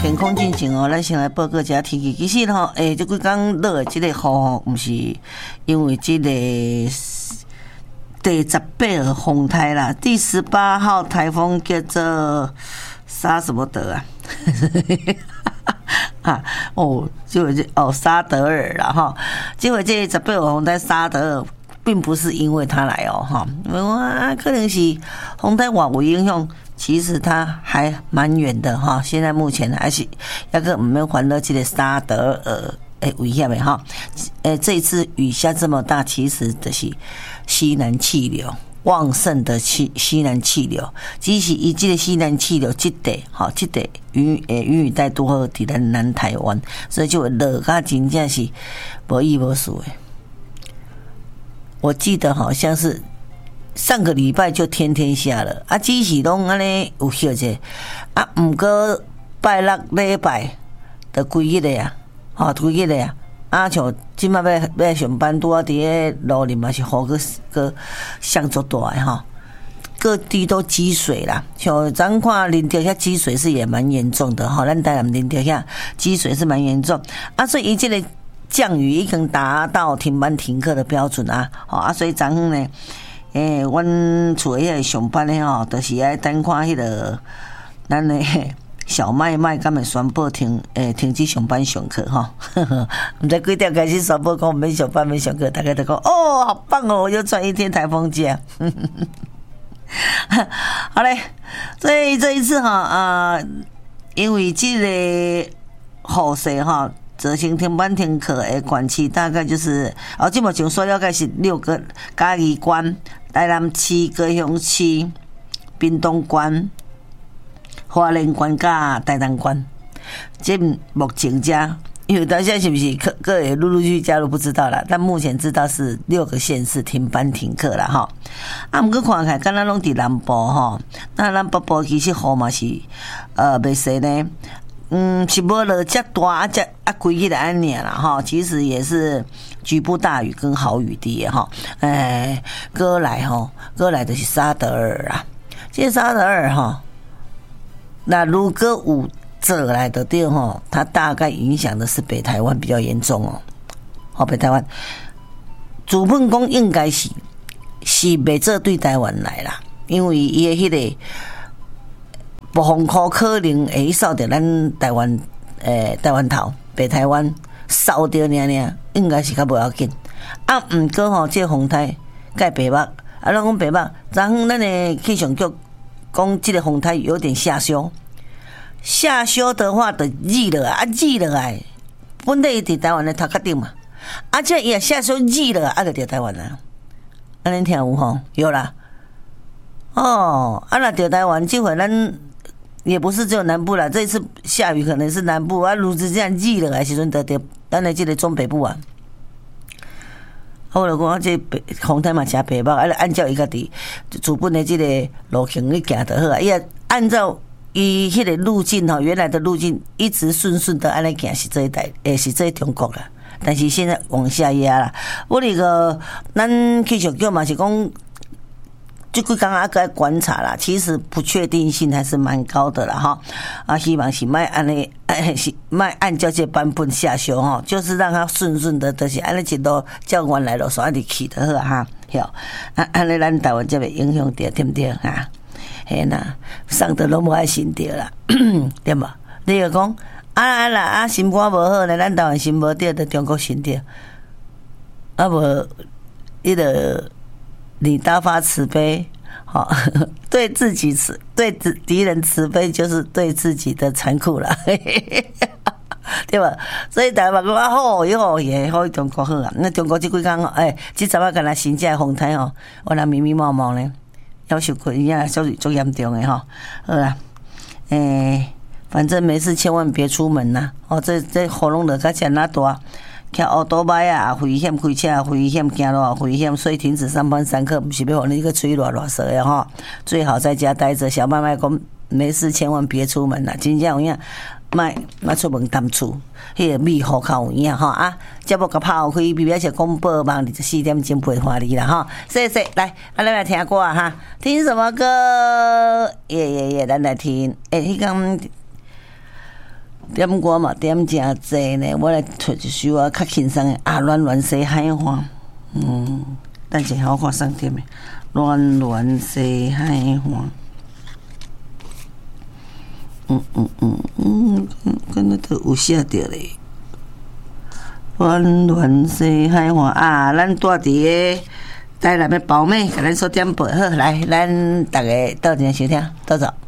健康进前哦，咱先来报告一下天气。其实吼，这几天落的这个雨吼，不是因为这个第18号风台啦，第18号台风叫做沙什么德啊？啊哦，沙德尔啦哈，结果这18号风台沙德尔。并不是因为它来哦，哈，可能是风台外围影响，其实它还蛮远的哈。现在目前还是那个我们环到这个沙德尔危险的哈。这一次雨下这么大，其实就是西南气流旺盛的西南气流，只是以这个西南气流这块云雨带多好伫咱南台湾，所以就落甲真正是无依无顺的。我记得好像是上个礼拜就天天下了啊，只是拢安尼有歇者啊，毋过拜六礼拜就几日的呀，几日的呀，啊像即摆要上班拄啊伫个路里嘛是雨个相足大的哈，各地都积水啦，像咱看林条遐积水是也蛮严重的哈，咱台南林条遐积水是蛮严重啊，所以伊这个。降雨已经达到停班停课的标准啊！所以昨昏呢，阮厝诶遐上班诶吼，就是爱等看迄个咱诶小麦敢会宣布停止上班上课吼，毋知几点开始宣布讲免上班免上课，大家都讲哦，好棒哦，又赚一天台风假。好嘞，所以这一次因为这个雨势哈。造成停班停课的管区大概就是这目前说了解是6个嘉义县、台南市、高雄市、屏东县、花莲县甲台南县。这目前加，因为大家是不是各也陆续加入不知道啦，但目前知道是6个县市停班停课啦哈。不过看起来敢若拢伫南部哈，那咱北部其实雨嘛是袂细呢。是无落遮大几日的安尼啦哈，其实也是局部大雨跟豪雨滴哈。过来就是沙德尔啊，这沙德尔哈，那如果有做来的地哈，它大概影响的是北台湾比较严重哦。好，北台湾主本讲应该是袂做对台湾来啦，因为伊的迄个。暴风雨可能会扫到咱台湾头，北台湾扫到尔，应该是较无要紧。毋过吼，这风台盖北北，咱讲北北，昨昏咱的气象局讲，这个风台有点下修。下修的话，就热落来，本来伫台湾的头壳顶嘛，这也下修热落来，就伫台湾啦。安尼听有吼？有啦。若伫台湾这回咱。也不是只有南部啦，这一次下雨可能是南部如此这样热落来时阵，得咱来这个中北部啊。我就讲这风台嘛，正北北，按照伊家己主本的这个路径去行就好啊。伊也按照伊迄个路径原来的路径一直顺的安尼行是这一带，是这中国啦。但是现在往下压啦。我那个咱气象局嘛是讲。就刚刚在观察啦，其实不确定性还是蛮高的啦哈。希望是卖按呢，是卖按照这版本下修哈，就是让它顺的，就是按呢一路照原来路线一直去就好哈。好，按呢咱台湾才袂影响到，对不对哈？嘿呐，上得拢无爱心着啦，对嘛？你又讲心肝无好呢，咱台湾心无着，就中国心着，无伊就。你大发慈悲，好，对自己对敌人慈悲，就是对自己的残酷了，对吧？所以台湾讲好，以后也好中国好啊。那中国这几天，这阵仔敢若新正风台哦，我那迷迷茫茫呢，要受困一样，足严重的哈。好啦，反正没事千万别出门呐。这雨拢落甲遮那大。骑奥多摆啊，危险；开车危险，行路危险，所以停止上班上课，不是要互你个吹热热的哈。最好在家待着。小麦麦讲，没事千万别出门啦，真正有影，莫出门谈厝，迄个密户口有影哈。节目甲拍开，BB 是广播网24点钟陪伴你啦哈。谢谢，来，咱来听歌哈，听什么歌？耶，咱来听，迄个。 点歌嘛点真济呢，我来找一首啊较轻松的啊，暖暖西海岸。等下我看上点的，暖暖西海岸。敢若都有写着咧。暖暖西海岸啊，咱住伫个台南的包妹，甲咱所点播好，来，咱大家到阵收听，到走。